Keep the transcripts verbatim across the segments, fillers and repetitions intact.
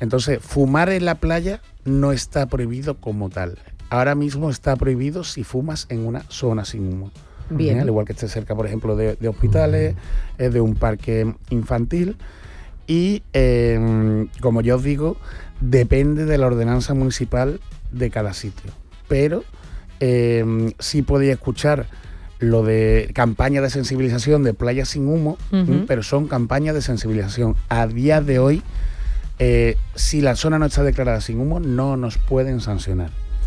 Entonces, fumar en la playa no está prohibido como tal. Ahora mismo está prohibido si fumas en una zona sin humo. Bien. ¿Eh? Al igual que esté cerca, por ejemplo, de, de hospitales, eh, de un parque infantil. Y, eh, como ya os digo, depende de la ordenanza municipal de cada sitio. Pero eh, sí podéis escuchar lo de campaña de sensibilización de playas sin humo, uh-huh. pero son campañas de sensibilización. A día de hoy, eh, si la zona no está declarada sin humo, no nos pueden sancionar.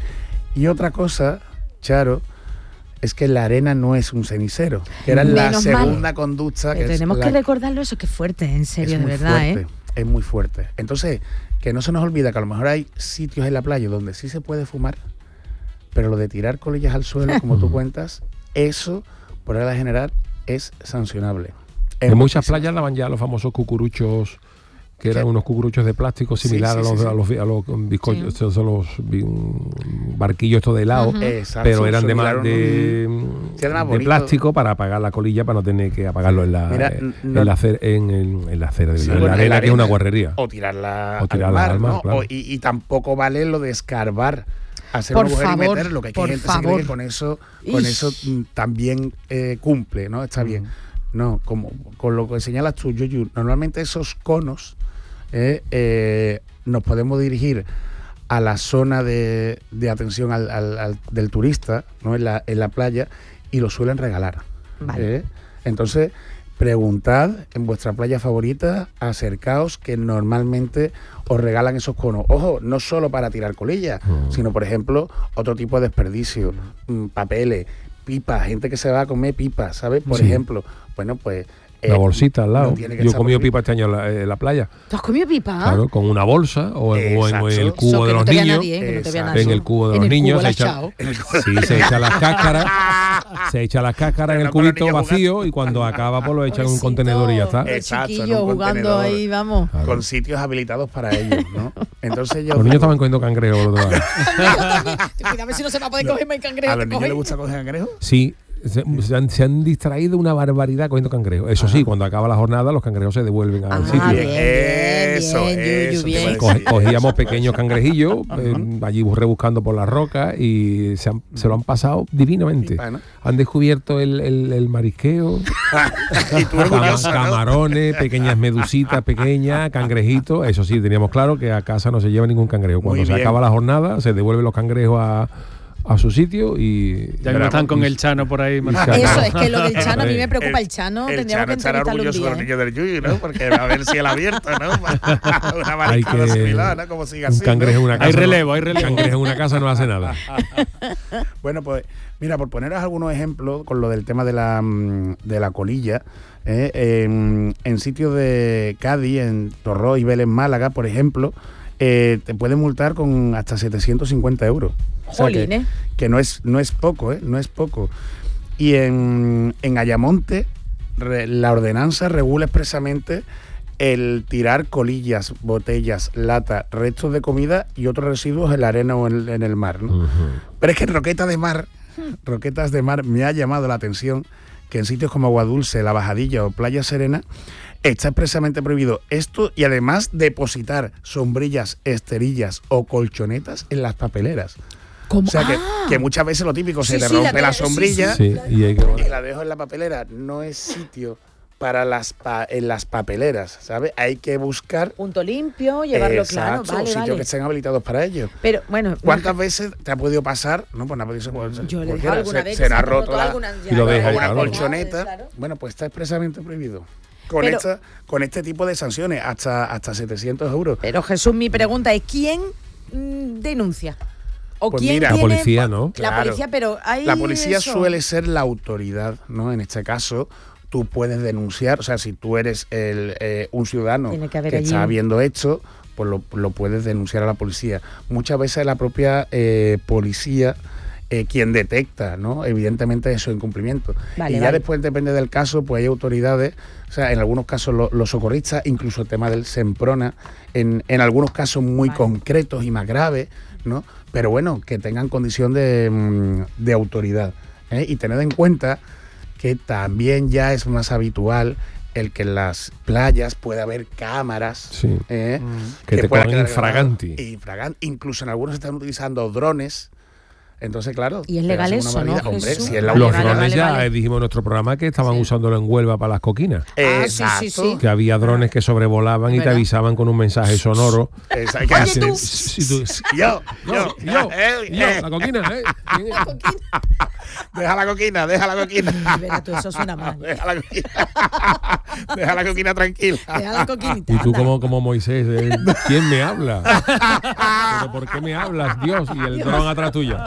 Y otra cosa, Charo, es que la arena no es un cenicero, que era Menos la segunda mal. conducta. Pero que tenemos es que la... recordarlo, eso que es fuerte, en serio, es de muy verdad, fuerte, ¿eh? Es muy fuerte. Entonces, que no se nos olvida que a lo mejor hay sitios en la playa donde sí se puede fumar, pero lo de tirar colillas al suelo, como tú cuentas, eso, por regla general, es sancionable. En, en muchas playas lavan ya los famosos cucuruchos, que eran unos cucuruchos de plástico similares sí, sí, a, los, sí. a los a los bizcochos, sí. estos, los barquillos estos de helado, uh-huh. Exacto, pero eran de, más de, un, de, de plástico para apagar la colilla, para no tener que apagarlo en la Mira, en, no, en la acera, en, en, en la acera, sí, en bueno, la arena, que es una guarrería. O tirarla, o tirarla al mar, al mar, ¿no? claro. o, y, y tampoco vale lo de escarbar, hacer por un agujero favor, y meterlo, que hay gente favor. se cree que con eso, con eso también eh, cumple, ¿no? Está uh-huh. bien. No, como con lo que señalas tú, Yuyu, normalmente esos conos Eh, eh, nos podemos dirigir a la zona de, de atención al, al, al, del turista, ¿no? en, la, en la playa, y lo suelen regalar. Vale. ¿eh? Entonces, preguntad en vuestra playa favorita, acercaos, que normalmente os regalan esos conos. Ojo, no solo para tirar colillas, uh-huh. sino, por ejemplo, otro tipo de desperdicio, uh-huh. papeles, pipas, gente que se va a comer pipas, ¿sabes? Por sí. ejemplo, bueno, pues... Una bolsita al lado. No Yo he comido pipa este año en la, en la playa. ¿Tú has comido pipa? Claro, con una bolsa o en, o en, o en el cubo so de los no niños. Nadie, no en el cubo de los niños se echa, sí, se echa las cáscaras, se echa las cáscaras en el cubito vacío y cuando acaba pues lo echan en un contenedor y ya está. Exacto, chiquillos jugando ahí, vamos. Claro. Con sitios habilitados para ellos, ¿no? Entonces yo los niños estaban cogiendo cangrejos los otros. Cuidado si no se va a poder coger más cangrejos. ¿A los niños les gusta coger cangrejos? Sí. Se, se, han, se han distraído una barbaridad cogiendo cangrejos. Eso sí, cuando acaba la jornada los cangrejos se devuelven al ah, sitio. Bien, bien, eso, bien, eso. bien. Co- cogíamos pequeños cangrejillos eh, allí rebuscando por las rocas y se, han, se lo han pasado divinamente. ¿no? Han descubierto el, el, el marisqueo, Cam- camarones, ¿no? Pequeñas medusitas pequeñas, cangrejitos. Eso sí, teníamos claro que a casa no se lleva ningún cangrejo. Cuando Muy se bien. acaba la jornada se devuelven los cangrejos a a su sitio y... Ya no están con el Chano por ahí. Ah, eso, es que lo del Chano a mí me preocupa. El Chano, el tendríamos Chano que entrevistarlo un día. Los niños del Yuyu, ¿no? Porque a ver si él abierto, ¿no? Una mariscada similar, ¿no? Como siga así, un cangrejo ¿no? en una casa. Hay relevo, hay relevo. Un cangrejo en una casa no hace nada. Bueno, pues, mira, por poneros algunos ejemplos con lo del tema de la, de la colilla, eh, en, en sitios de Cádiz, en Torró y Vélez, Málaga, por ejemplo, eh, te pueden multar con hasta setecientos cincuenta euros. O sea, que, que no es no es poco, ¿eh? No es poco. Y en, en Ayamonte, re, la ordenanza regula expresamente el tirar colillas, botellas, lata, restos de comida y otros residuos en la arena o en, en el mar, ¿no? Uh-huh. Pero es que en Roqueta de Mar, Roquetas de Mar, me ha llamado la atención que en sitios como Aguadulce, La Bajadilla o Playa Serena está expresamente prohibido esto, y además depositar sombrillas, esterillas o colchonetas en las papeleras. ¿Cómo? O sea, ah. que, que muchas veces lo típico, sí, se te sí, rompe la, la sombrilla sí, sí. Y, hay que... y la dejo en la papelera. No es sitio para las pa- en las papeleras, ¿sabes? Hay que buscar... Punto limpio, llevarlo exacto, claro, vale, sitios vale. que estén habilitados para ello. Pero, bueno... ¿Cuántas veces te ha podido pasar? No, pues nada, pues, yo le he dejado alguna se, vez se, se ha roto la, alguna, y lo deja, una claro. colchoneta. Claro. Bueno, pues está expresamente prohibido. Con, Pero, esta, con este tipo de sanciones, hasta, hasta setecientos euros. Pero Jesús, mi pregunta es, ¿quién mmm, denuncia? ¿O pues quién mira, tiene, la policía, ¿no? La claro. policía, pero hay La policía eso. suele ser la autoridad, ¿no? En este caso, tú puedes denunciar, o sea, si tú eres el, eh, un ciudadano que, que allí. está viendo esto, pues lo, lo puedes denunciar a la policía. Muchas veces la propia eh, policía eh, quien detecta, ¿no? Evidentemente esos incumplimientos. Vale, y ya vale. después, depende del caso, pues hay autoridades, o sea, en algunos casos lo, los socorristas, incluso el tema del Semprona, en, en algunos casos muy vale. concretos y más graves, ¿no? Pero bueno, que tengan condición de, de autoridad. ¿eh? Y tened en cuenta que también ya es más habitual el que en las playas pueda haber cámaras sí. eh, mm. que, que te puedan cojan infraganti. infraganti. Incluso en algunos están utilizando drones. Entonces, claro. Y es legal eso, ¿no? Hombre, si es la Los drones vale, ya vale. dijimos en nuestro programa que estaban sí. usándolo en Huelva para las coquinas. Ah, Exacto. Sí, sí, sí. Que había drones que sobrevolaban y te avisaban con un mensaje sonoro. Exacto. Oye, tú. Si tú. Yo, yo, yo, yo, la coquina, ¿eh? La coquina. Deja la coquina, deja la coquina. Verá tú, eso suena mal. Deja la coquina. Deja la coquina tranquila. Deja la coquinita. Y tú como, como Moisés, ¿eh? ¿Quién me habla? ¿Pero por qué me hablas, Dios? Y el dron atrás tuya.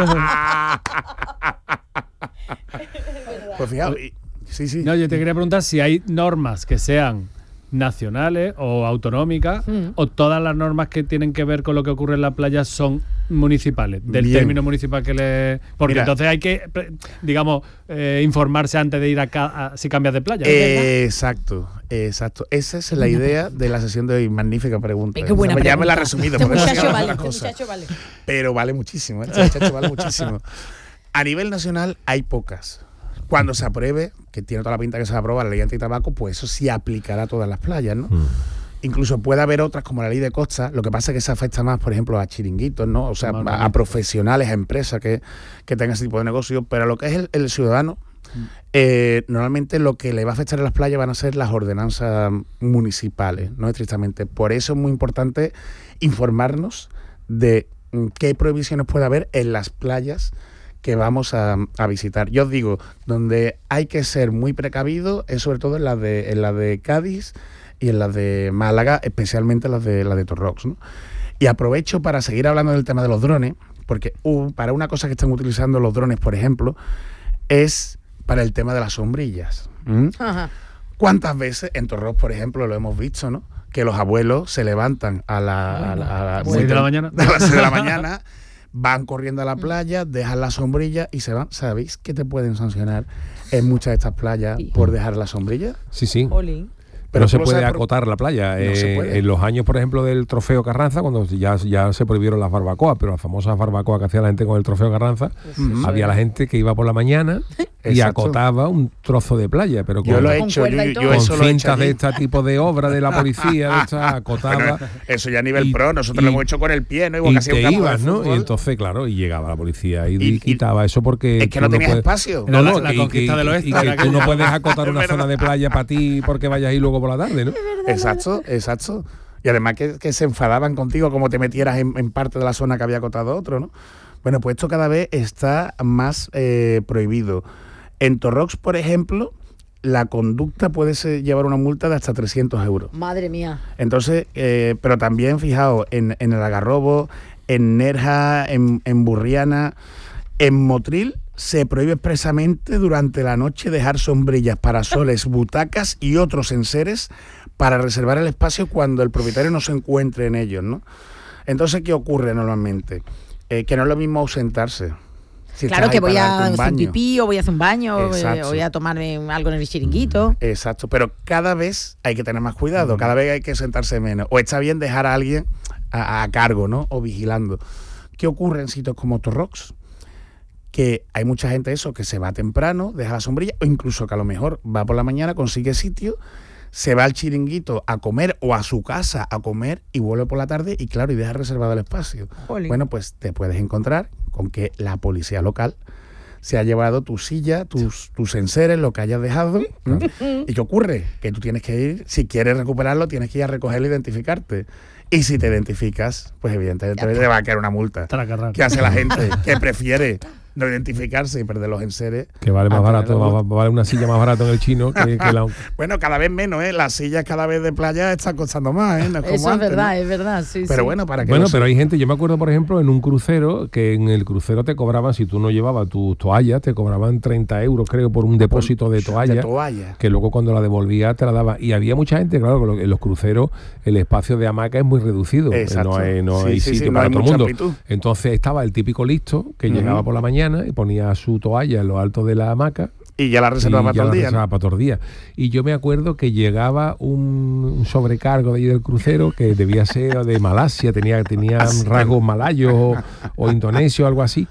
Pues fijaos, sí, sí. No, yo te quería preguntar si hay normas que sean nacionales o autonómicas mm. o todas las normas que tienen que ver con lo que ocurre en la playa son municipales, del Bien. término municipal que le... Porque Mira, entonces hay que, digamos, eh, informarse antes de ir a, ca... a si cambias de playa. Eh, exacto, exacto. Esa es la idea de la sesión de hoy. Magnífica pregunta. Qué buena pregunta. Ya me la he resumido. Este por eso muchacho vale, este muchacho vale. Pero vale muchísimo, ¿eh? Este muchacho vale muchísimo. A nivel nacional hay pocas. Cuando se apruebe, que tiene toda la pinta que se va a aprobar la ley antitabaco, pues eso sí aplicará a todas las playas, ¿no? Mm. Incluso puede haber otras como la ley de costa, lo que pasa es que se afecta más, por ejemplo, a chiringuitos, ¿no? O sea, a, a profesionales, a empresas que, que tengan ese tipo de negocio, pero lo que es el, el ciudadano, mm. eh, normalmente lo que le va a afectar a las playas van a ser las ordenanzas municipales, no estrictamente. Por eso es muy importante informarnos de qué prohibiciones puede haber en las playas que vamos a, a visitar. Yo os digo, donde hay que ser muy precavido es sobre todo en las de, en la de Cádiz y en las de Málaga, especialmente las de, la de Torrox, ¿no? Y aprovecho para seguir hablando del tema de los drones, porque uh, para una cosa que están utilizando los drones, por ejemplo, es para el tema de las sombrillas. ¿Mm? Ajá. ¿Cuántas veces en Torrox, por ejemplo, lo hemos visto, ¿no? Que los abuelos se levantan a la, bueno, a la, a la seis de la mañana. A las seis de la mañana van corriendo a la playa, dejan la sombrilla y se van. ¿Sabéis que te pueden sancionar en muchas de estas playas sí. por dejar la sombrilla? Sí, sí. Olín. Pero no se puede acotar por... la playa. No eh, en los años, por ejemplo, del Trofeo Carranza, cuando ya, ya se prohibieron las barbacoas, pero las famosas barbacoas que hacía la gente con el Trofeo Carranza, uh-huh. había la gente que iba por la mañana y acotaba un trozo de playa, pero con, yo lo he hecho, yo, yo con eso lo he hecho cintas de este tipo de obra de la policía, de esta, acotaba. Bueno, eso ya a nivel y, pro, nosotros y, lo hemos hecho con el pie, ¿no? Igual y que hacía te un ibas, ¿no? Y entonces, claro, y llegaba la policía y, y, y quitaba eso porque... Es que no tenías no puedes, espacio. No, no, la, la y, conquista y, del oeste. Y que tú no puedes acotar una zona de playa para ti porque vayas ahí luego por la tarde, ¿no? Exacto, exacto. Y además que, que se enfadaban contigo como te metieras en, en parte de la zona que había acotado otro, ¿no? Bueno, pues esto cada vez está más eh, prohibido. En Torrox, por ejemplo, la conducta puede ser, llevar una multa de hasta trescientos euros. Madre mía. Entonces, eh, pero también, fijaos, en, en el Algarrobo, en Nerja, en, en Burriana, en Motril, se prohíbe expresamente durante la noche dejar sombrillas, parasoles, butacas y otros enseres para reservar el espacio cuando el propietario no se encuentre en ellos, ¿no? Entonces, ¿qué ocurre normalmente? Eh, que no es lo mismo ausentarse. Si claro, que voy a hacer un pipí o voy a hacer un baño o voy a tomarme algo en el chiringuito. Exacto, pero cada vez hay que tener más cuidado, cada vez hay que sentarse menos. O está bien dejar a alguien a, a cargo, ¿no? O vigilando. ¿Qué ocurre en sitios como Torrox? Que hay mucha gente eso que se va temprano, deja la sombrilla, o incluso que a lo mejor va por la mañana, consigue sitio, se va al chiringuito a comer o a su casa a comer y vuelve por la tarde y claro, y deja reservado el espacio. Jolín. Bueno, pues te puedes encontrar con que la policía local se ha llevado tu silla, tus, tus enseres, lo que hayas dejado. ¿No? ¿Y qué ocurre? Que tú tienes que ir, si quieres recuperarlo, tienes que ir a recogerlo e identificarte. Y si te identificas, pues evidentemente te va a caer una multa. ¿Qué hace la gente? Que prefiere no identificarse y perder los enseres. Que vale más barato, va, vale una silla más barata en el chino que, que la... Bueno, cada vez menos, ¿eh? Las sillas cada vez de playa están costando más, ¿eh? No es como Eso antes, es verdad, ¿no? es verdad, sí, Pero sí. bueno, para que Bueno, no pero se... hay gente, yo me acuerdo, por ejemplo, en un crucero, que en el crucero te cobraban, si tú no llevabas tus toallas, te cobraban treinta euros, creo, por un depósito de toalla, de toalla, que luego cuando la devolvías te la daban. Y había mucha gente, claro, en los cruceros el espacio de hamaca es muy reducido. Exacto. No hay, no sí, hay sí, sitio sí, no para hay todo el mundo. amplitud. Entonces estaba el típico listo que uh-huh. llegaba por la mañana y ponía su toalla en lo alto de la hamaca y ya la reservaba para todo el día, ¿no? para todo el día. Y yo me acuerdo que llegaba un, un sobrecargo de allí del crucero que debía ser de Malasia, tenía, tenía rasgos malayos o, o indonesios o algo así,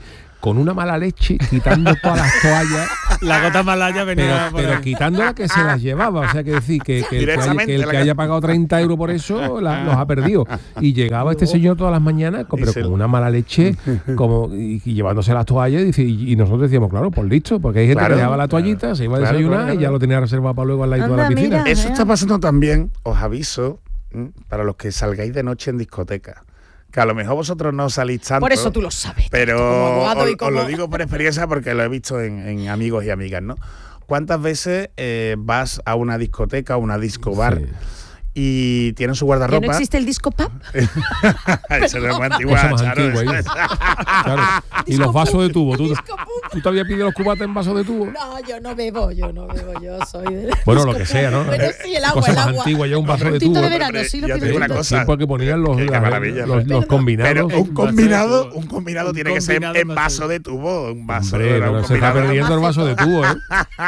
con una mala leche, quitando todas las toallas. La gota malaya venía Pero, pero quitándola que se las llevaba. O sea, que decir que, que el que haya, que, el que haya pagado treinta euros por eso la, los ha perdido. Y llegaba este señor todas las mañanas, con, pero con una mala leche como y, y llevándose las toallas. Y, dice, y, y nosotros decíamos, claro, pues listo, porque hay gente claro, que dejaba la toallita, claro, se iba a desayunar claro, claro, y ya lo tenía reservado para luego al lado de la piscina. Mira, eso está pasando también, os aviso, para los que salgáis de noche en discoteca. Que a lo mejor vosotros no salís tanto. Por eso tú lo sabes. Pero os, como... os lo digo por experiencia porque lo he visto en, en amigos y amigas, ¿no? ¿Cuántas veces eh, vas a una discoteca, a una disco bar sí. y tienen su guardarropa? ¿Que no existe el disco pub? Eso no es muy antiguo, claro. Claro. Y los vasos de tubo. ¿Tú, ¿Tú te habías pedido los cubates en vasos de tubo? No, yo no bebo, yo no bebo, yo soy de... Bueno, lo que sea, ¿no? Pero sí, el agua, Cosas el agua. más antiguas, ya un vaso de tubo. De verano, sí, lo pido una cosa. Sí, porque ponían los, la, los, los combinados. Pero un combinado, un combinado un tiene combinado que ser en vaso de tubo. Un vaso Hombre, de pero un se está perdiendo el vaso de tubo, ¿eh?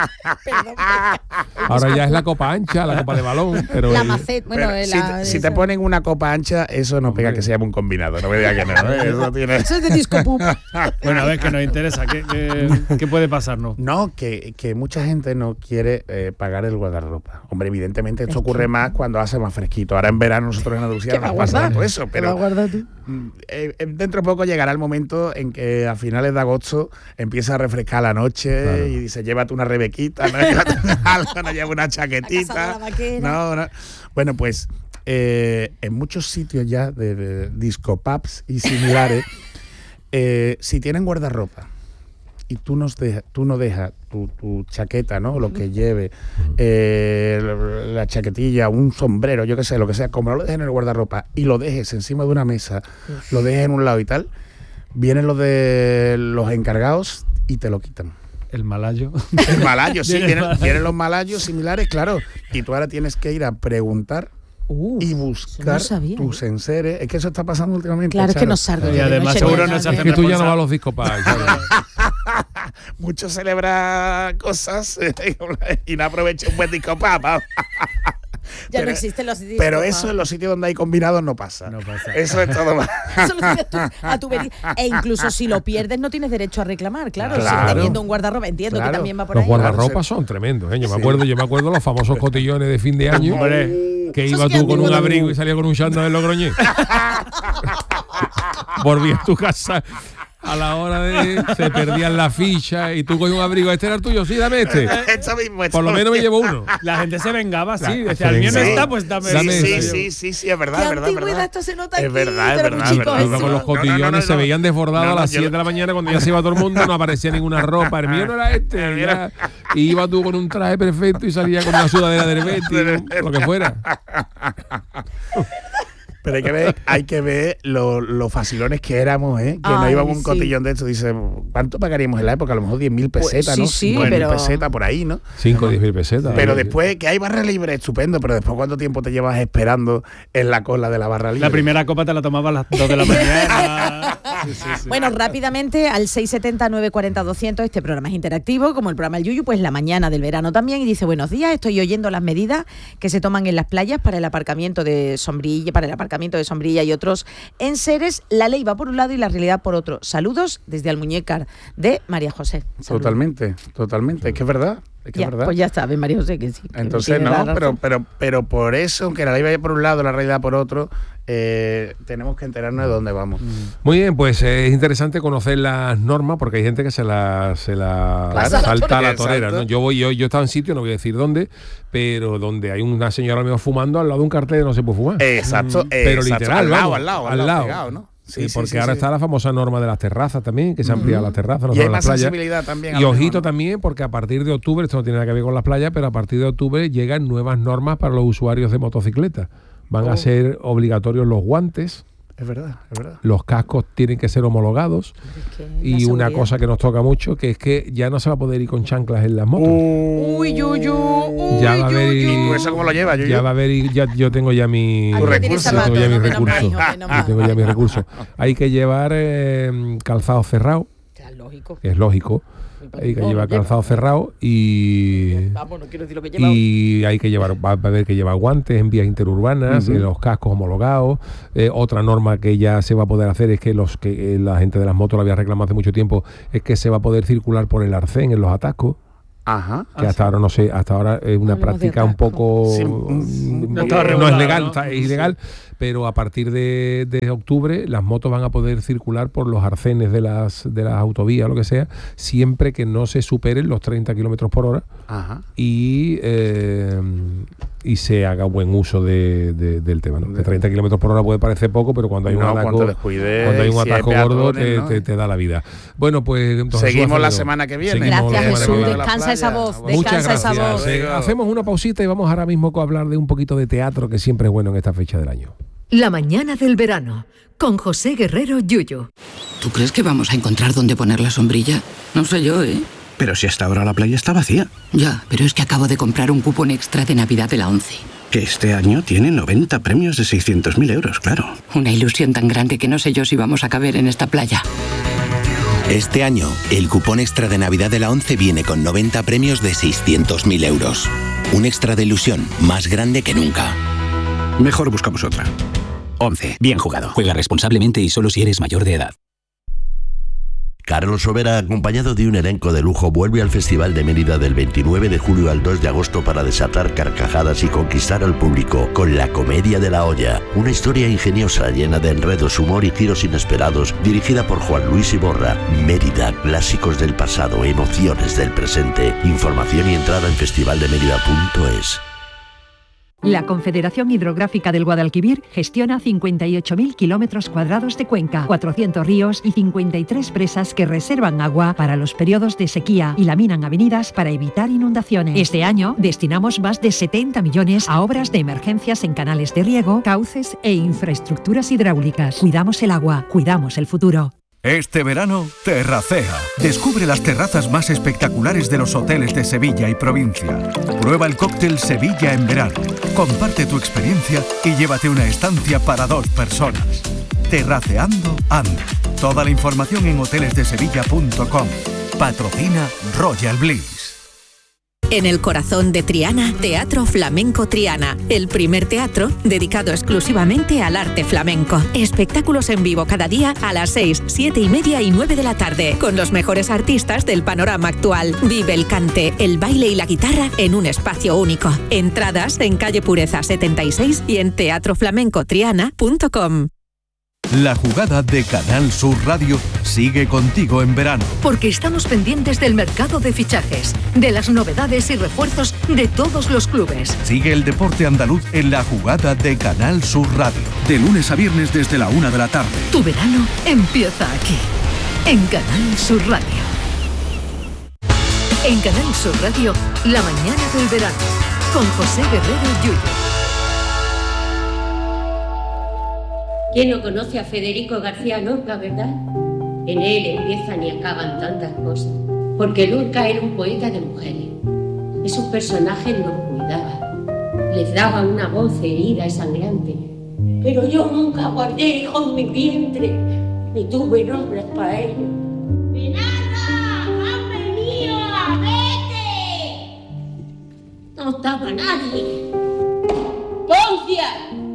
Ahora ya es la copa ancha, la copa de balón. Pero la el, maceta, bueno, pero la, si, si te ponen una copa ancha, eso no pega que se llame un combinado. No me digas que no. ¿eh? Eso, tiene... eso es de disco pub. Bueno, a ver, que nos interesa. ¿Qué, qué, qué puede pasarnos? No, que, que mucha gente no quiere eh, pagar el guardarropa. Hombre, evidentemente esto ocurre más cuando hace más fresquito. Ahora en verano nosotros en Andalucía nos pasa todo eso. Pero eh, dentro de poco llegará el momento en que a finales de agosto empieza a refrescar la noche claro. y dice, llévate una rebequita, no llévate algo, no lleva una chaquetita. No, no. Bueno, pues eh, en muchos sitios ya de, de disco pubs y similares, eh, si tienen guardarropa y tú, nos deja, tú no dejas tu, tu chaqueta, ¿no? Lo que lleve, eh, la, la chaquetilla, un sombrero, yo qué sé, lo que sea, como no lo dejes en el guardarropa y lo dejes encima de una mesa, lo dejes en un lado y tal, vienen los de los encargados y te lo quitan. El malayo. El malayo, sí, vienen, vienen los malayos similares, claro. Y tú ahora tienes que ir a preguntar uh, y buscar no tus enseres. Es que eso está pasando últimamente. Claro, es que nos salgo. Y además seguro no se hace. Es que tú ya no vas a los discos para Muchos celebran cosas y no aprovechan un buen disco para. Ya pero, no existen los sitios. Pero eso en los sitios donde hay combinados no pasa. No pasa. Eso es todo más. Eso lo tienes tú, a tu medida. E incluso si lo pierdes no tienes derecho a reclamar, claro. claro. Si teniendo un guardarropa, entiendo claro. que también va por los ahí. Los guardarropas son tremendos, ¿eh? Yo me acuerdo, sí. yo me acuerdo los famosos cotillones de fin de año. Hombre, que iba tú con un abrigo y salía con un chándal de Logroñé. Volvías a tu casa. A la hora de se perdían la ficha y tú cogías un abrigo, este era el tuyo, sí, dame este. Esto mismo, esto por lo menos me llevo uno. La gente se vengaba, sí, decía, el mío no está, pues dame. Sí, dame sí, sí, sí, sí, es verdad, es verdad, es verdad. Esto se nota es aquí, verdad, es verdad, es verdad. Con los cotillones no, no, no, no, se veían desbordados no, no, a las siete de la mañana cuando ya se iba todo el mundo, no aparecía ninguna ropa, el mío no era este, ya, y iba tú con un traje perfecto y salía con una sudadera del Betis, lo que fuera. Pero hay que ver, hay que ver los lo facilones que éramos, ¿eh? Que Ay, no íbamos un sí. cotillón de esto. Dice, ¿cuánto pagaríamos en la época? A lo mejor diez mil pesetas, pues, sí, ¿no? Sí, cinco mil pero... pesetas por ahí, ¿no? cinco o diez mil pesetas. Pero después, que hay barra libre, estupendo, pero después, ¿cuánto tiempo te llevas esperando en la cola de la barra libre? La primera copa te la tomabas a las dos de la mañana. Sí, sí, sí. Bueno, rápidamente, al seis setenta, nueve cuarenta, doscientos, este programa es interactivo, como el programa El Yuyu, pues la mañana del verano también, y dice, buenos días, estoy oyendo las medidas que se toman en las playas para el aparcamiento de sombrilla, para el aparcamiento de sombrilla y otros enseres. La ley va por un lado y la realidad por otro. Saludos desde Almuñécar, de María José. Saludos. Totalmente, totalmente. Es que es verdad. Es que ya, es verdad. Pues ya sabes, María José, que sí. Que Entonces, no, pero, pero, pero por eso, aunque la ley vaya por un lado, la realidad por otro, eh, tenemos que enterarnos de dónde vamos. Muy bien, pues eh, es interesante conocer las normas, porque hay gente que se la, se la claro, salta a la torera, ¿no? Yo voy, yo, yo he estado en sitio, no voy a decir dónde, pero donde hay una señora mismo fumando al lado de un cartel de no se puede fumar. Exacto, mm, pero exacto, literal, al lado, vamos, al lado, al lado, lado. Pegado, ¿no? Sí, sí, porque sí, ahora sí. está la famosa norma de las terrazas también, que se ha ampliado mm-hmm. las terrazas, no y hay más las sensibilidad también. Y ojito también, porque a partir de octubre, esto no tiene nada que ver con las playas, pero a partir de octubre llegan nuevas normas para los usuarios de motocicletas. Van oh. a ser obligatorios los guantes. Es verdad, es verdad. Los cascos tienen que ser homologados. Es que y una cosa que nos toca mucho, que es que ya no se va a poder ir con chanclas en las motos. Uh, uy, yuyu, uy, ya va a haber, ¿Y tú eso cómo lo llevas, yuyu? Ya va a haber, ya, yo tengo ya mi recurso. Yo tengo ya mi recurso. Yo tengo ya mi recurso. Hay que llevar eh, calzado cerrado. Es lógico. Es lógico. hay que llevar calzado cerrado y Vamos, no quiero decir lo que lleva. Y hay que llevar, va a haber que llevar guantes en vías interurbanas, uh-huh. eh, los cascos homologados. Eh, otra norma que ya se va a poder hacer es que los que eh, la gente de las motos lo había reclamado hace mucho tiempo, es que se va a poder circular por el arcén en los atascos. Ajá. Que hasta ahora no sé, hasta ahora es una Hablamos práctica un poco sí, no, no, no es legal, ¿no? Es ilegal, pero a partir de, de octubre las motos van a poder circular por los arcenes de las de las autovías, lo que sea, siempre que no se superen los treinta kilómetros por hora. Ajá. y eh, y se haga buen uso de, de, del tema, ¿no? De treinta kilómetros por hora puede parecer poco, pero cuando hay no, un atajo, descuide, cuando hay un si atajo hay peatones, gordo te, ¿no? te, te da la vida. Bueno, pues entonces, seguimos la semana que viene. Gracias, Jesús. Descansa esa voz. Muchas gracias. Esa voz. Eh, hacemos una pausita y vamos ahora mismo a hablar de un poquito de teatro, que siempre es bueno en esta fecha del año. La mañana del verano, con José Guerrero Yuyu. ¿Tú crees que vamos a encontrar dónde poner la sombrilla? No sé yo, ¿eh? Pero si hasta ahora la playa está vacía. Ya, pero es que acabo de comprar un cupón extra de Navidad de la ONCE. Que este año tiene noventa premios de seiscientos mil euros, claro. Una ilusión tan grande que no sé yo si vamos a caber en esta playa. Este año, el cupón extra de Navidad de la ONCE viene con noventa premios de seiscientos mil euros. Un extra de ilusión más grande que nunca. Mejor buscamos otra. ONCE. Bien jugado. Juega responsablemente y solo si eres mayor de edad. Carlos Sobera, acompañado de un elenco de lujo, vuelve al Festival de Mérida del veintinueve de julio al dos de agosto para desatar carcajadas y conquistar al público con La Comedia de la Olla, una historia ingeniosa llena de enredos, humor y giros inesperados, dirigida por Juan Luis Iborra. Mérida, clásicos del pasado, emociones del presente. Información y entrada en festival de mérida punto es. La Confederación Hidrográfica del Guadalquivir gestiona cincuenta y ocho mil kilómetros cuadrados de cuenca, cuatrocientos ríos y cincuenta y tres presas que reservan agua para los periodos de sequía y laminan avenidas para evitar inundaciones. Este año destinamos más de setenta millones a obras de emergencias en canales de riego, cauces e infraestructuras hidráulicas. Cuidamos el agua, cuidamos el futuro. Este verano, terracea. Descubre las terrazas más espectaculares de los hoteles de Sevilla y provincia. Prueba el cóctel Sevilla en verano. Comparte tu experiencia y llévate una estancia para dos personas. Terraceando anda. Toda la información en hoteles de sevilla punto com. Patrocina Royal Bliss. En el corazón de Triana, Teatro Flamenco Triana, el primer teatro dedicado exclusivamente al arte flamenco. Espectáculos en vivo cada día a las seis, siete y media y nueve de la tarde, con los mejores artistas del panorama actual. Vive el cante, el baile y la guitarra en un espacio único. Entradas en calle Pureza setenta y seis y en teatro flamenco triana punto com. La jugada de Canal Sur Radio sigue contigo en verano. Porque estamos pendientes del mercado de fichajes, de las novedades y refuerzos de todos los clubes. Sigue el deporte andaluz en la jugada de Canal Sur Radio. De lunes a viernes desde la una de la tarde. Tu verano empieza aquí, en Canal Sur Radio. En Canal Sur Radio, la mañana del verano, con José Guerrero Yuyu. ¿Quién no conoce a Federico García Lorca, verdad? En él empiezan y acaban tantas cosas. Porque Lorca era un poeta de mujeres. Esos personajes los cuidaba. Les daba una voz herida y sangrante. Pero yo nunca guardé hijos en mi vientre, ni tuve nombres para ellos. ¡Venarra! ¡Han venido! ¡Vete! No estaba nadie. ¡Poncia!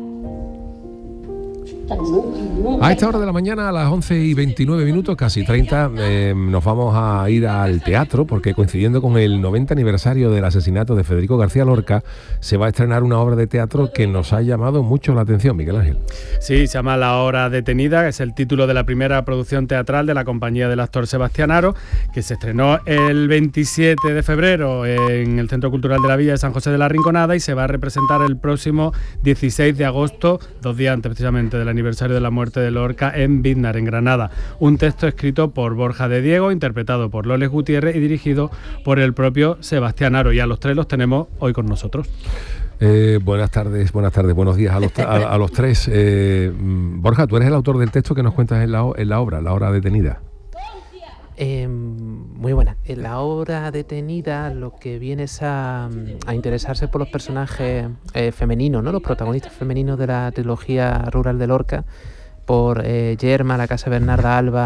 A esta hora de la mañana, a las once y veintinueve minutos, casi treinta, eh, nos vamos a ir al teatro, porque coincidiendo con el noventa aniversario del asesinato de Federico García Lorca, se va a estrenar una obra de teatro que nos ha llamado mucho la atención, Miguel Ángel. Sí, se llama La Hora Detenida, es el título de la primera producción teatral de la compañía del actor Sebastián Haro, que se estrenó el veintisiete de febrero en el Centro Cultural de la Villa de San José de la Rinconada y se va a representar el próximo dieciséis de agosto, dos días antes precisamente del aniversario de la muerte de Lorca, en Biznar, en Granada. Un texto escrito por Borja de Diego, interpretado por Loles Gutiérrez y dirigido por el propio Sebastián Haro. Y a los tres los tenemos hoy con nosotros. Eh, buenas tardes, buenas tardes, buenos días a los, a, a los tres. Eh, Borja, tú eres el autor del texto que nos cuentas en la, en la obra, La Hora Detenida. Eh, muy buena. En La Hora Detenida lo que viene es a, a interesarse por los personajes eh, femeninos, ¿no? Los protagonistas femeninos de la trilogía rural de Lorca, por eh, Yerma, la casa Bernarda Alba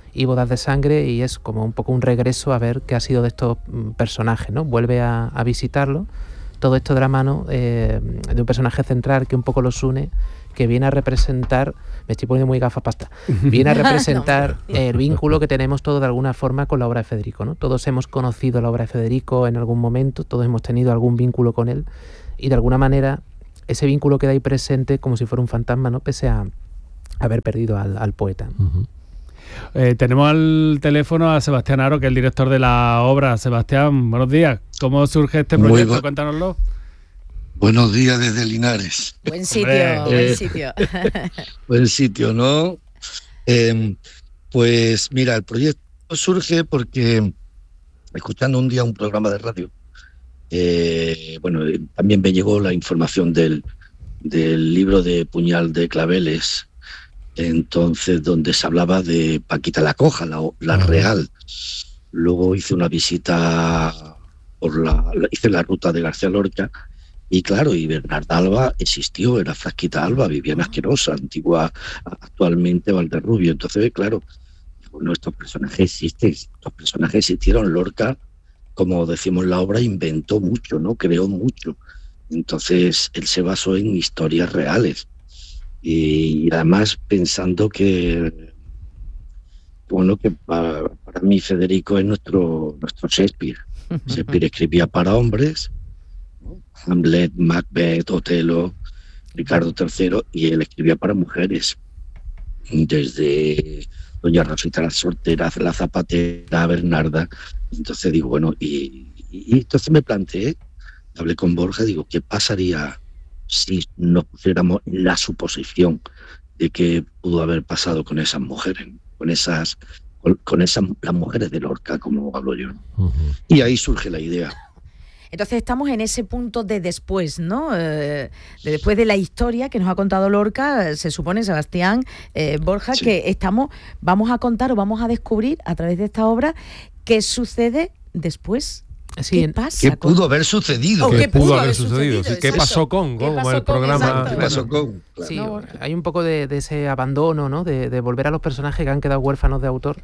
y Bodas de Sangre, y es como un poco un regreso a ver qué ha sido de estos personajes, ¿no? Vuelve a, a visitarlo, todo esto de la mano eh, de un personaje central que un poco los une, que viene a representar, me estoy poniendo muy gafapasta, viene a representar no, el vínculo que tenemos todos de alguna forma con la obra de Federico, ¿no? Todos hemos conocido la obra de Federico en algún momento, todos hemos tenido algún vínculo con él, y de alguna manera ese vínculo queda ahí presente como si fuera un fantasma, ¿no? Pese a haber perdido al, al poeta. Uh-huh. Eh, tenemos al teléfono a Sebastián Aro, que es el director de la obra. Sebastián, buenos días. ¿Cómo surge este proyecto? Bu- Cuéntanoslo. Buenos días desde Linares. Buen sitio, eh, buen sitio. Buen sitio, ¿no? Eh, pues mira, el proyecto surge porque, escuchando un día un programa de radio, eh, bueno, también me llegó la información del, del libro de Puñal de Claveles, entonces donde se hablaba de Paquita la Coja, la, la real. Luego hice una visita por la, hice la ruta de García Lorca, y claro, y Bernarda Alba existió, era Frasquita Alba, vivía en Asquerosa, antigua, actualmente Valderrubio. Entonces, claro, bueno, estos personajes existen, estos personajes existieron. Lorca, como decimos en la obra, inventó mucho, ¿no? Creó mucho. Entonces, él se basó en historias reales. Y además pensando que, bueno, que para, para mí Federico es nuestro, nuestro Shakespeare. Shakespeare escribía para hombres, ¿no? Hamlet, Macbeth, Otelo, Ricardo tercero, y él escribía para mujeres, desde Doña Rosita la Soltera, la Zapatera, Bernarda. Entonces digo, bueno, y, y entonces me planteé, hablé con Borja, digo, ¿qué pasaría si nos pusiéramos la suposición de que pudo haber pasado con esas mujeres, con esas, con, con esas las mujeres de Lorca, como hablo yo? Uh-huh. Y ahí surge la idea. Entonces estamos en ese punto de después, ¿no? Eh, de después de la historia que nos ha contado Lorca, se supone, Sebastián, eh, Borja, sí. que estamos, vamos a contar o vamos a descubrir a través de esta obra qué sucede después. Sí, ¿Qué pasa? ¿Qué pudo haber sucedido? ¿Qué, ¿Qué pudo, pudo haber sucedido? sucedido? ¿Qué pasó con? ¿Qué pasó el con programa? ¿Qué pasó con? Claro. Sí, hay un poco de, de ese abandono, ¿no? De, de volver a los personajes que han quedado huérfanos de autor.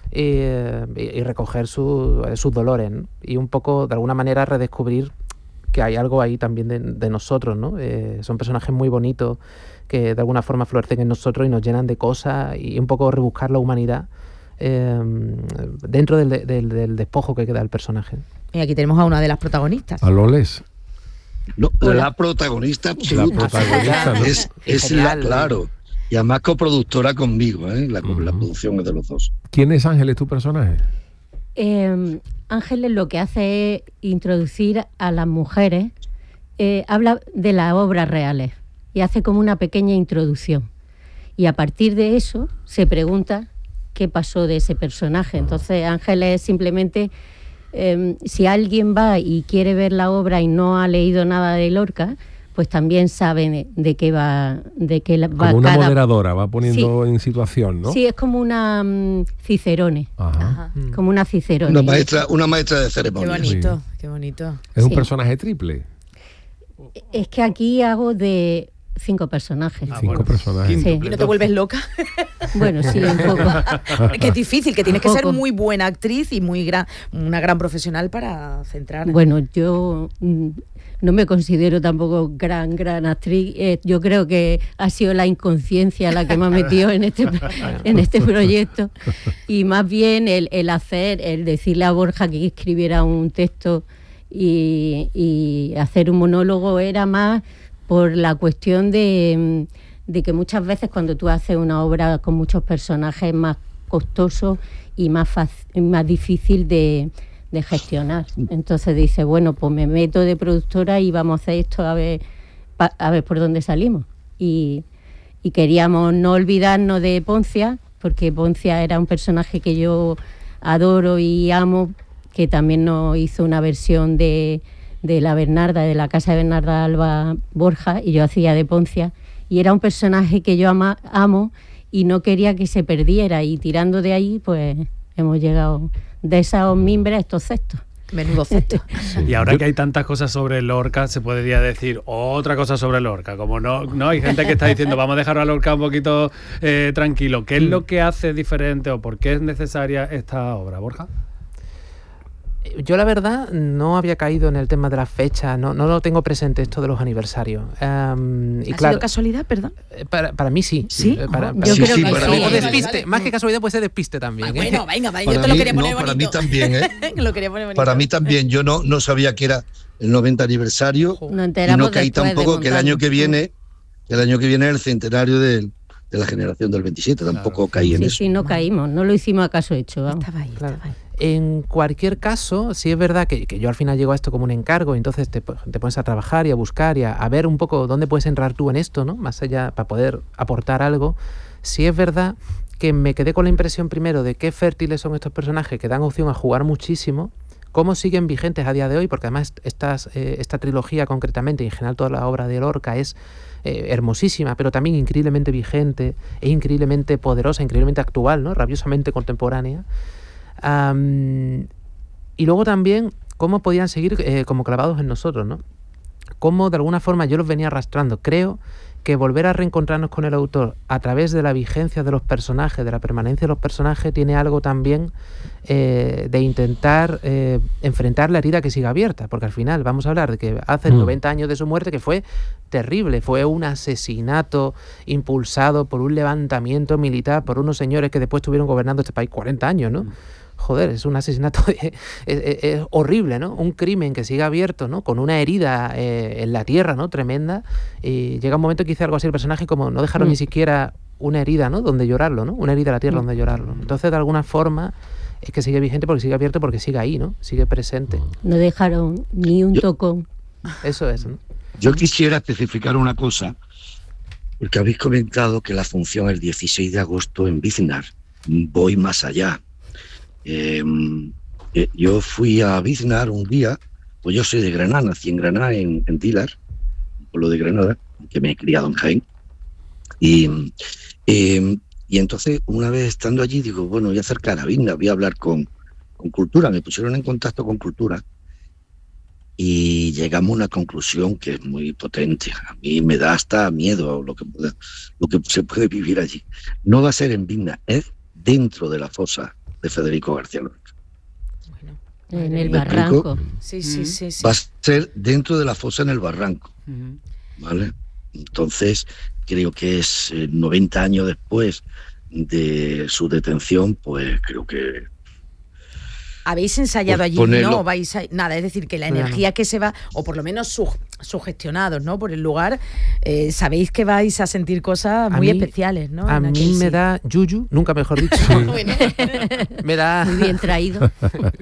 Eh, y, y recoger su, sus dolores, ¿no? Y un poco de alguna manera redescubrir que hay algo ahí también de, de nosotros, ¿no? Eh, son personajes muy bonitos que de alguna forma florecen en nosotros y nos llenan de cosas, y un poco rebuscar la humanidad eh, dentro del, del, del despojo que queda el personaje. Y aquí tenemos a una de las protagonistas. A Loles. No, la protagonista absoluta. La protagonista, ¿no? es, es la, claro. Y además coproductora conmigo, ¿eh? La, uh-huh. la producción es de los dos. ¿Quién es Ángeles, tu personaje? Eh, Ángeles lo que hace es introducir a las mujeres, eh, habla de las obras reales y hace como una pequeña introducción. Y a partir de eso se pregunta qué pasó de ese personaje. Entonces Ángeles es simplemente, eh, si alguien va y quiere ver la obra y no ha leído nada de Lorca, pues también saben de qué va, de qué va como una cada... moderadora, va poniendo sí. en situación, ¿no? Sí, es como una um, Cicerone. Ajá. Ajá. Como una Cicerone. Una maestra, una maestra de ceremonia. Qué bonito, sí. qué bonito. Es un sí. personaje triple. Es que aquí hago de cinco personajes. Ah, cinco bueno. personajes. Sí. ¿Y no te vuelves loca? Bueno, sí, un poco. Que es difícil, que tienes que ser muy buena actriz y muy gran, una gran profesional para centrar. Bueno, yo no me considero tampoco gran, gran actriz. Eh, yo creo que ha sido la inconsciencia la que me ha metido en este, en este proyecto. Y más bien el, el hacer, el decirle a Borja que escribiera un texto y, y hacer un monólogo era más por la cuestión de, de que muchas veces cuando tú haces una obra con muchos personajes es más costoso y más, fácil, más difícil de... de gestionar. Entonces dice, bueno, pues me meto de productora y vamos a hacer esto a ver, pa, a ver por dónde salimos. Y, y queríamos no olvidarnos de Poncia, porque Poncia era un personaje que yo adoro y amo, que también nos hizo una versión de, de la Bernarda, de la casa de Bernarda Alba Borja, y yo hacía de Poncia, y era un personaje que yo ama, amo y no quería que se perdiera, y tirando de ahí, pues hemos llegado de esos mimbres a estos cestos. Menudo cesto. Y ahora que hay tantas cosas sobre Lorca, se podría decir otra cosa sobre Lorca. Como no, no hay gente que está diciendo vamos a dejar a Lorca un poquito eh, tranquilo. ¿Qué es lo que hace diferente o por qué es necesaria esta obra, Borja? Yo la verdad no había caído en el tema de las fechas, no, no lo tengo presente esto de los aniversarios. Um, y ¿Ha claro, sido casualidad, perdón? Para, para mí sí. ¿Sí? Para, Oh, para, yo sí, creo sí, que para sí. mí, o Vale, despiste, vale. más que casualidad puede ser despiste también. Ah, bueno, venga, venga, Para yo te lo mí, quería poner no, bonito. para mí también, ¿eh? lo quería poner bonito. Para mí también, yo no, no sabía que era el noventa aniversario Nos y enteramos no caí después de tampoco que el año que montarlo. viene, que el año que viene es el centenario del, de la generación del veintisiete, tampoco caí en Sí, eso. sí, no caímos, no lo hicimos a caso hecho. Vamos. Estaba ahí, Claro. estaba ahí. En cualquier caso, sí es verdad que, que yo al final llego a esto como un encargo y entonces te, te pones a trabajar y a buscar y a, a ver un poco dónde puedes entrar tú en esto, ¿no? Más allá, para poder aportar algo. Sí es verdad que me quedé con la impresión primero de qué fértiles son estos personajes que dan opción a jugar muchísimo, cómo siguen vigentes a día de hoy, porque además estas, eh, esta trilogía concretamente y en general toda la obra de Lorca es eh, hermosísima, pero también increíblemente vigente, es increíblemente poderosa, increíblemente actual, ¿no? Rabiosamente contemporánea. Um, y luego también cómo podían seguir eh, como clavados en nosotros, ¿no? Cómo de alguna forma yo los venía arrastrando. Creo que volver a reencontrarnos con el autor a través de la vigencia de los personajes, de la permanencia de los personajes, tiene algo también eh, de intentar eh, enfrentar la herida que sigue abierta, porque al final vamos a hablar de que hace mm. noventa años de su muerte, que fue terrible, fue un asesinato impulsado por un levantamiento militar, por unos señores que después estuvieron gobernando este país cuarenta años, ¿no? Mm. Joder, es un asesinato, es, es, es horrible, ¿no? Un crimen que sigue abierto, ¿no? Con una herida eh, en la tierra, ¿no? Tremenda. Y llega un momento que hice algo así el personaje como no dejaron mm. ni siquiera una herida, ¿no? Donde llorarlo, ¿no? Una herida en la tierra mm. donde llorarlo. Entonces, de alguna forma, es que sigue vigente porque sigue abierto, porque sigue ahí, ¿no? Sigue presente. No dejaron ni un Yo, tocón. Eso es, ¿no? Yo quisiera especificar una cosa, porque habéis comentado que la función es el dieciséis de agosto en Biznar. Voy más allá. Eh, eh, yo fui a Biznar un día, pues yo soy de Granada, nací en Granada, en, en Tilar, un pueblo de Granada, que me he criado en Jaén. Y, eh, y entonces, una vez estando allí, digo, bueno, voy a acercar a Biznar, voy a hablar con, con Cultura. Me pusieron en contacto con Cultura y llegamos a una conclusión que es muy potente. A mí me da hasta miedo lo que, pueda, lo que se puede vivir allí. No va a ser en Biznar, es dentro de la fosa de Federico García Lorca. Bueno, en el barranco. Sí, sí, sí, sí. Va a ser dentro de la fosa en el barranco. Uh-huh. ¿Vale? Entonces, creo que es eh, noventa años después de su detención, pues creo que... ¿Habéis ensayado pues allí? ponerlo... No, vais a... Nada, es decir, que la energía no. que se va, o por lo menos su... sugestionados, ¿no? Por el lugar, eh, sabéis que vais a sentir cosas muy a mí, especiales, ¿no? A mí me sí. da yuyu, nunca mejor dicho. Bueno. Me da... Muy bien traído.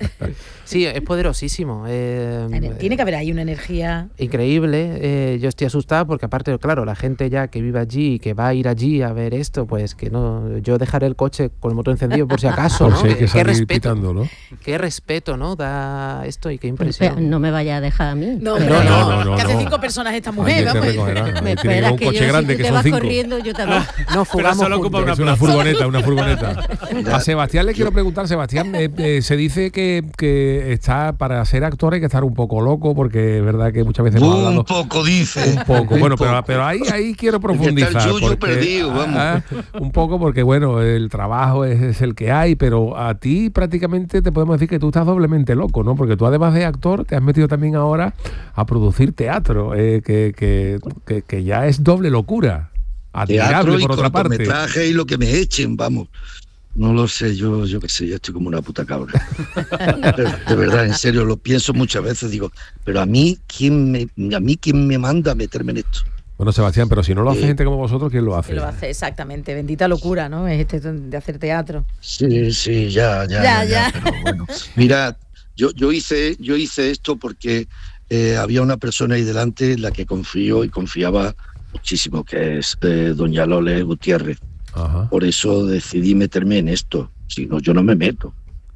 Sí, es poderosísimo. Eh, Tiene que haber ahí una energía... Increíble. Eh, yo estoy asustado porque aparte, claro, la gente ya que vive allí y que va a ir allí a ver esto, pues que no... Yo dejaré el coche con el motor encendido por si acaso, por ¿no? Si hay que qué respeto, pitando, ¿no? Qué respeto, ¿no? Da esto y qué impresión. Pero no me vaya a dejar a mí. No, no, no, no, no, no, que hace no. cinco personas esta mujer, vamos. Me esperas un que coche yo, grande si que tú te son vas cinco. corriendo, yo también. No fugamos solo ocupa una, es una furgoneta, una furgoneta. A Sebastián le quiero preguntar, Sebastián, eh, eh, se dice que, que está para ser actor hay que estar un poco loco, porque es verdad que muchas veces hemos hablado... Un poco, dice. Un poco, bueno, pero, pero ahí, ahí quiero profundizar. El yuyu porque, perdido, vamos. Ah, un poco porque, bueno, el trabajo es, es el que hay, pero a ti prácticamente te podemos decir que tú estás doblemente loco, ¿no? Porque tú además de actor te has metido también ahora a producir teatro, eh, que, que, que, que ya es doble locura. Admirable, por otra parte. Cortometraje y lo que me echen, vamos. No lo sé, yo yo qué sé, yo estoy como una puta cabra. de, de verdad, en serio, lo pienso muchas veces, digo, pero a mí, ¿quién me, a mí quién me manda a meterme en esto? Bueno, Sebastián, pero si no lo hace eh, gente como vosotros, ¿quién lo hace? ¿Quién lo hace? Exactamente, bendita locura, ¿no? Es este de hacer teatro. Sí, sí, ya, ya, ya, ya, ya. Pero bueno, mirad, yo, yo hice, yo hice esto porque eh, había una persona ahí delante en la que confío y confiaba muchísimo, que es eh, doña Lole Gutiérrez. Ajá. Por eso decidí meterme en esto, si no, yo no me meto.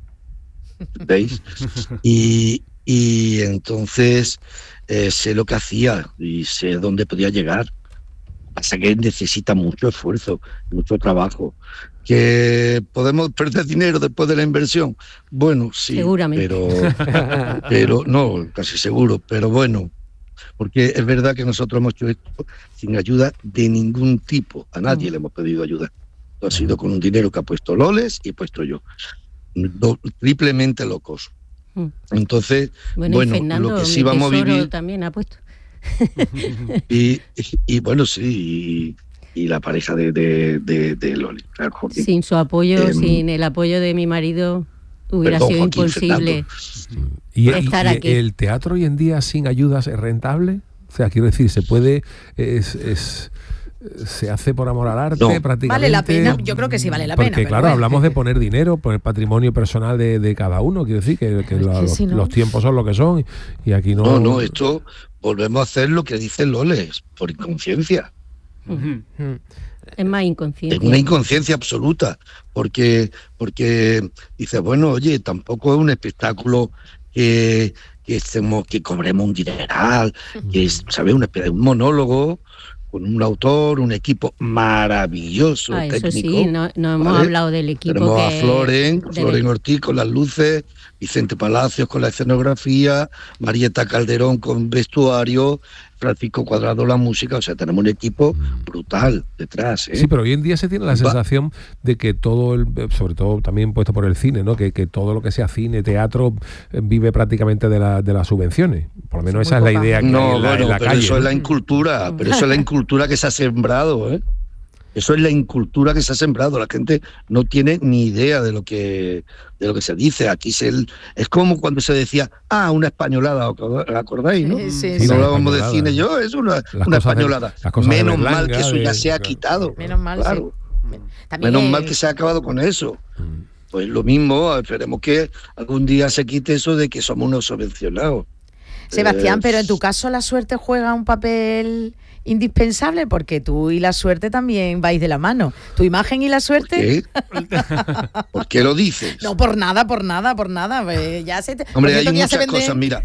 ¿Veis? Y, y entonces eh, sé lo que hacía y sé dónde podía llegar. Pasa que necesita mucho esfuerzo, mucho trabajo. ¿Que podemos perder dinero después de la inversión? Bueno, sí, seguramente. Pero, pero no, casi seguro, pero bueno, porque es verdad que nosotros hemos hecho esto sin ayuda de ningún tipo. A nadie mm. le hemos pedido ayuda. Esto ha sido con un dinero que ha puesto Loles y he puesto yo. Do, triplemente locos. Mm. Entonces, bueno, bueno Fernando, lo que sí vamos a vivir... también ha puesto. y, y, y bueno, sí... Y, y la pareja de, de, de, de Loli. Claro, Joaquín. Sin su apoyo, eh, sin el apoyo de mi marido, hubiera perdón, sido Joaquín, imposible ¿Y, estar y, aquí. ¿El teatro hoy en día sin ayudas es rentable? O sea, quiero decir, se puede... Es, es, se hace por amor al arte, no. prácticamente. Vale la pena, yo creo que sí vale la porque, pena. Porque claro, bueno. hablamos de poner dinero por el patrimonio personal de, de cada uno, quiero decir, que, que, la, que si no. los tiempos son lo que son y aquí no... No, no, esto volvemos a hacer lo que dice Loles, por inconsciencia. Uh-huh. Es más inconsciencia. Es una inconsciencia absoluta, porque, porque dices, bueno, oye, tampoco es un espectáculo que, que, estemos, que cobremos un dineral, uh-huh. que es, ¿sabes? Un, un monólogo con un autor, un equipo maravilloso, ah, técnico. Eso sí, no, no hemos ¿vale? hablado del equipo. Tenemos que... a Floren, Floren Ortiz con las luces, Vicente Palacios con la escenografía, Marieta Calderón con vestuario, Francisco Cuadrado la música, o sea, tenemos un equipo brutal detrás, ¿eh? Sí, pero hoy en día se tiene la sensación de que todo, el, sobre todo también puesto por el cine, ¿no? Que, que todo lo que sea cine, teatro, vive prácticamente de, la, de las subvenciones. Por lo menos sí, esa es la idea que no, hay en la, bueno, en la pero calle. Eso ¿no? es la incultura, pero eso es la incultura que se ha sembrado, ¿eh? Eso es la incultura que se ha sembrado. La gente no tiene ni idea de lo que de lo que se dice. Aquí se, es como cuando se decía, ah, una españolada, ¿acordáis? ¿No? Sí, sí, no hablábamos de cine, yo, es una, una españolada. De, Menos Berlanga, mal que eso ya de, se ha claro. quitado. Menos mal, claro. sí. También Menos es... mal que se ha acabado con eso. Pues lo mismo, esperemos que algún día se quite eso de que somos unos subvencionados. Sebastián, eh, pero en tu caso la suerte juega un papel indispensable, porque tú y la suerte también vais de la mano. Tu imagen y la suerte. ¿Por qué, ¿Por qué lo dices? No, por nada, por nada, por nada. Pues ya se te... Hombre, hay muchas vende... cosas, mira.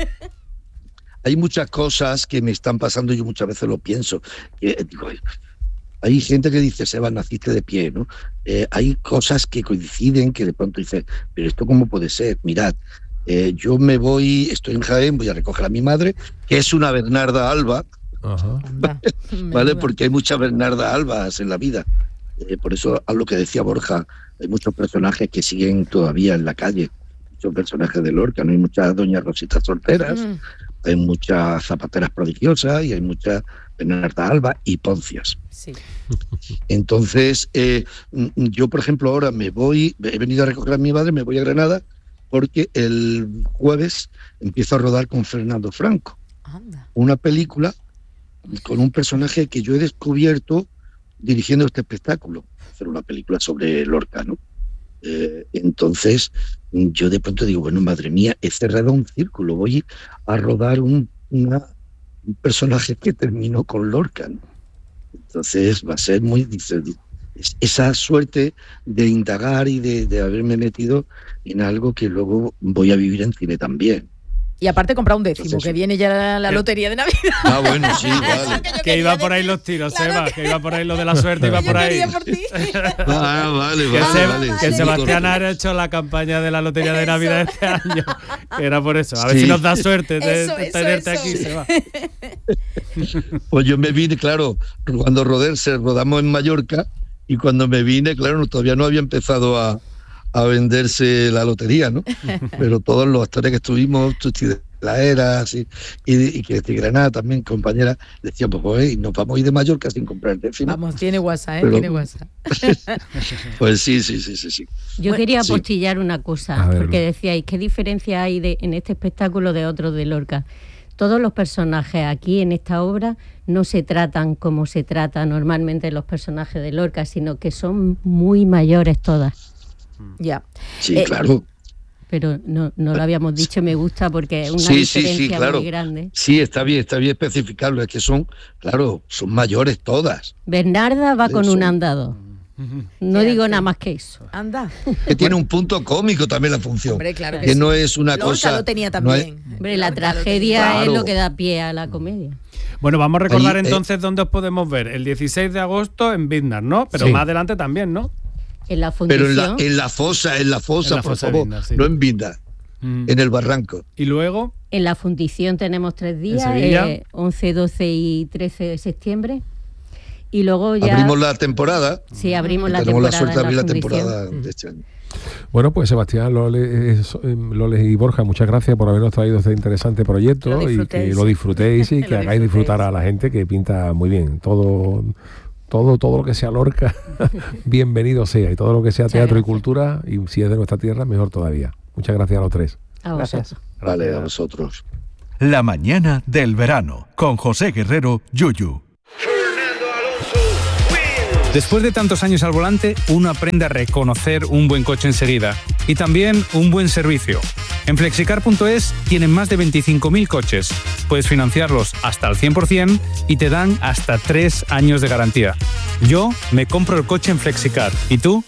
Hay muchas cosas que me están pasando y yo muchas veces lo pienso. Eh, digo, hay gente que dice, Seba, naciste de pie, ¿no? Eh, hay cosas que coinciden que de pronto dices, pero ¿esto cómo puede ser? Mirad, eh, yo me voy, estoy en Jaén, voy a recoger a mi madre, que es una Bernarda Alba. Ajá. ¿Vale? Porque hay muchas Bernarda Albas en la vida. Eh, por eso, a lo que decía Borja, hay muchos personajes que siguen todavía en la calle. Muchos personajes de Lorca, no hay muchas doñas Rositas solteras, mm. hay muchas zapateras prodigiosas y hay muchas Bernarda Alba y Poncias. Sí. Entonces, eh, yo, por ejemplo, ahora me voy, he venido a recoger a mi madre, me voy a Granada, porque el jueves empiezo a rodar con Fernando Franco. Anda. Una película con un personaje que yo he descubierto dirigiendo este espectáculo, hacer una película sobre Lorca, ¿no? Eh, entonces, yo de pronto digo, bueno, madre mía, he cerrado un círculo, voy a rodar un, una, un personaje que terminó con Lorca, ¿no? Entonces va a ser muy difícil. Esa suerte de indagar y de, de haberme metido en algo que luego voy a vivir en cine también. Y aparte comprar un décimo, entonces, que viene ya la, la lotería de Navidad. Ah, bueno, sí, vale. que, que iba por ahí los tiros, claro, Seba, que... que iba por ahí lo de la suerte, iba por ahí. Por ti. Ah, vale, vale, que, se, vale. que Sí, Sebastián ha hecho la campaña de la lotería de Navidad este año. Era por eso. A ver sí. si nos da suerte de, eso, de tenerte eso, aquí, eso. Seba. Pues yo me vine, claro, cuando Roderse rodamos en Mallorca, y cuando me vine, claro, todavía no había empezado a, a venderse la lotería, ¿no? Pero todos los actores que estuvimos, la era, así, y, y que de Granada también, compañera, decíamos, pues, nos vamos a ir de Mallorca sin comprar el décimo. Vamos, tiene WhatsApp, ¿eh? Pero, tiene WhatsApp. Pues sí, sí, sí, sí, sí. Yo quería sí. apostillar una cosa, ver, porque decíais, ¿qué diferencia hay de, en este espectáculo de otros de Lorca? Todos los personajes aquí en esta obra no se tratan como se trata normalmente los personajes de Lorca, sino que son muy mayores todas. Ya. Sí, eh, claro. Pero no, no lo habíamos dicho, me gusta porque es una sí, diferencia sí, sí, claro. muy grande. Sí, está bien, está bien especificarlo, es que son, claro, son mayores todas. Bernarda va con un andado. No digo nada más que eso. Anda. Que tiene un punto cómico también la función. Hombre, claro que, que sí. no es una Lorca cosa. lo tenía también. No es, Hombre, la tragedia claro. es lo que da pie a la comedia. Bueno, vamos a recordar Ahí, entonces eh, dónde os podemos ver. El dieciséis de agosto en Biznar, ¿no? Pero Sí. más adelante también, ¿no? En la fundición. Pero en la, en la fosa, en la fosa, En la por fosa de favor, Biznar, sí. no en Biznar, Mm. en el barranco. Y luego, En la fundición tenemos tres días, Sevilla? eh, once, doce y trece de septiembre. Y luego ya... Abrimos la temporada. Sí, abrimos la Tenemos la temporada. suerte de abrir la en fundición. temporada de este año. Bueno, pues Sebastián, Loles, Loles y Borja, muchas gracias por habernos traído este interesante proyecto Lo y que disfrutéis. lo disfrutéis y Lo que hagáis disfrutéis. disfrutar a la gente, que pinta muy bien. Todo, todo, todo lo que sea Lorca, bienvenido sea. Y todo lo que sea Muchas teatro y gracias. cultura, y si es de nuestra tierra, mejor todavía. Muchas gracias a los tres. A Gracias. vosotros. Vale, a vosotros. La mañana del verano con José Guerrero, Yuyu. Después de tantos años al volante, uno aprende a reconocer un buen coche enseguida y también un buen servicio. En flexicar punto es tienen más de veinticinco mil coches. Puedes financiarlos hasta el cien por ciento y te dan hasta tres años de garantía. Yo me compro el coche en Flexicar. ¿Y tú?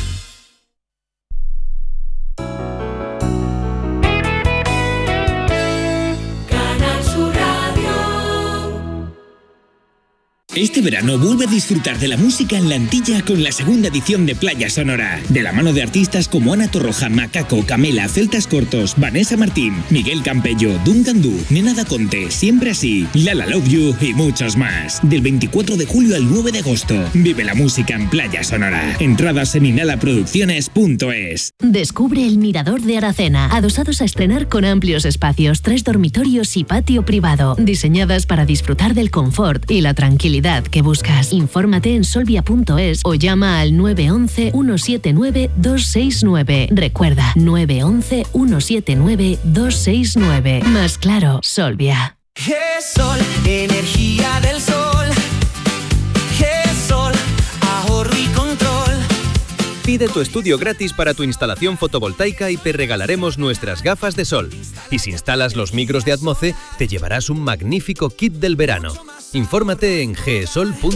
Este verano vuelve a disfrutar de la música en la Antilla con la segunda edición de Playa Sonora. De la mano de artistas como Ana Torroja, Macaco, Camela, Celtas Cortos, Vanessa Martín, Miguel Campello, Duncan Du, Nena Da Conte, Siempre Así, Lala Love You y muchos más. Del veinticuatro de julio al nueve de agosto. Vive la música en Playa Sonora. Entradas en inhalaproducciones punto es. Descubre el Mirador de Aracena. Adosados a estrenar con amplios espacios, tres dormitorios y patio privado. Diseñadas para disfrutar del confort y la tranquilidad que buscas. Infórmate en solvia punto es o llama al nueve once, uno siete nueve, dos seis nueve. Recuerda, nueve once, uno siete nueve, dos seis nueve. Más claro, Solvia. G-Sol, energía del sol. G-Sol, ahorro y control. Pide tu estudio gratis para tu instalación fotovoltaica y te regalaremos nuestras gafas de sol. Y si instalas los micros de Atmoce, te llevarás un magnífico kit del verano. Infórmate en gesol punto es.